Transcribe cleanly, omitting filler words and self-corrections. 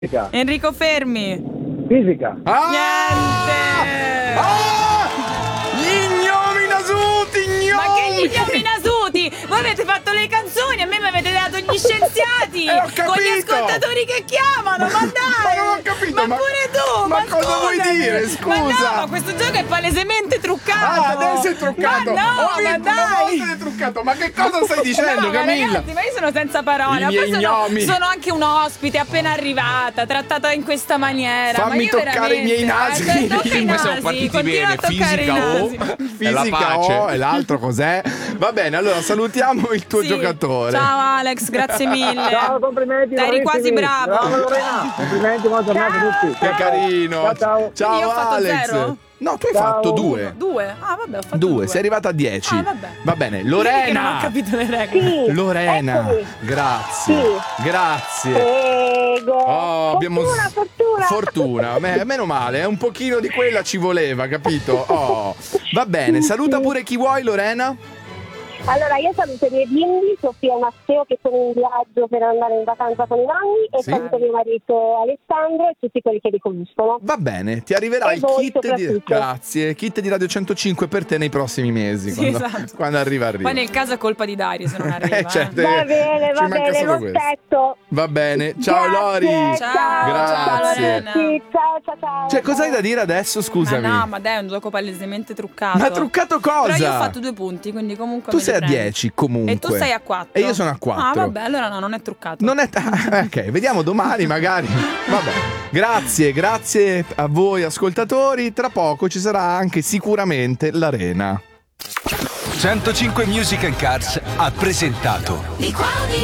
Enrico Fermi. Fisica. Niente. Gli gnomi nasuti, Ma che gli gnomi nasuti? Voi avete fatto le canzoni, a me mi avete dato gli scienziati ho capito. con gli ascoltatori che chiamano, ma dai! Ma non ho capito, ma pure tu! ma cosa scusami. vuoi dire, scusa? Ma no, ma questo gioco è palesemente truccato! Adesso è truccato! Ma no, Ho ma vinto una dai! volta ed è truccato! Ma che cosa stai dicendo, No, ma Camilla? ragazzi, ma io sono senza parole. I Ma miei poi gnomi. sono anche un ospite appena arrivata, trattata in questa maniera. Fammi ma io toccare i miei nasi. Tocca i Come siamo nasi, partiti continua bene, a toccare fisica i o nasi. e la Fisica pace. O e l'altro cos'è? Va bene, allora salutiamo il tuo Sì. giocatore. Ciao Alex, grazie mille. Ciao, complimenti. Eri quasi bravissimi. bravo. Bravo Lorena. Complimenti, buona giornata a tutti. Che carino. Ciao. Ciao Io ho fatto Alex. 0? No, tu hai Ciao. fatto 2. 2? Ah, vabbè, ho fatto 2, sei arrivata a 10. Ah, vabbè. Va bene, Che non ho Lorena. capito le regole. Sì, Lorena, eccomi. grazie. Sì. Grazie. Prego. Oh, abbiamo Fortuna. fortuna. Meno male, un pochino di quella ci voleva, capito? Oh. Va bene, saluta pure chi vuoi, Lorena. Allora, io saluto i miei bimbi, Sofia e Matteo, che sono in viaggio per andare in vacanza con i nonni, e Sì. saluto mio marito Alessandro e tutti quelli che li conoscono. Va bene, ti arriverà E il voi kit di soprattutto. grazie, kit di Radio 105 per te nei prossimi mesi, Sì, quando, esatto. quando arriva. Poi nel caso è colpa di Dario se non arriva. Certo. Va bene, Ci va manca bene, solo lo questo. aspetto. Va bene, ciao Lori. Grazie, Ciao, Grazie. Lorena. Sì, ciao. Cioè, cosa hai da dire adesso, scusami? Ma no, ma dai, è un gioco palesemente truccato. Ma truccato cosa? Però io ho fatto 2 punti, quindi comunque Tu me sei li a prendo. 10 comunque. E tu sei a 4. E io sono a 4. Ah, vabbè, allora no, non è truccato. Non è ok, vediamo domani magari. Vabbè. Grazie a voi ascoltatori. Tra poco ci sarà anche sicuramente l'Arena. 105 Music and Cars ha presentato